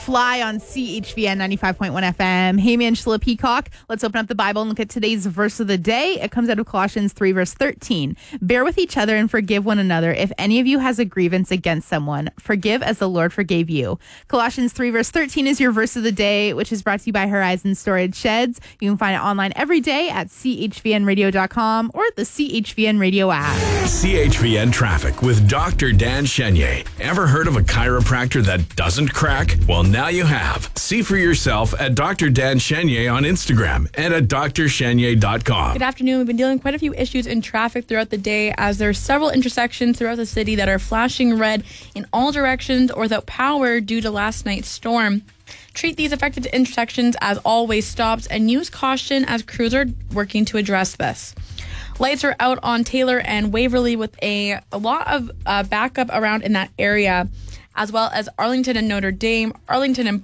Fly on CHVN 95.1 FM. Hey, man, Angela Peacock. Let's open up the Bible and look at today's verse of the day. It comes out of Colossians 3, verse 13. Bear with each other and forgive one another. If any of you has a grievance against someone, forgive as the Lord forgave you. Colossians 3, verse 13 is your verse of the day, which is brought to you by Horizon Storage Sheds. You can find it online every day at chvnradio.com or the CHVN Radio app. CHVN Traffic with Dr. Dan Chenier. Ever heard of a chiropractor that doesn't crack? Well, now you have. See for yourself at Dr. Dan Chenier on Instagram and at drchenier.com. Good afternoon. We've been dealing with quite a few issues in traffic throughout the day as there are several intersections throughout the city that are flashing red in all directions or without power due to last night's storm. Treat these affected intersections as always stops and use caution as crews are working to address this. Lights are out on Taylor and Waverly with a lot of backup around in that area, as well as Arlington and Notre Dame, Arlington and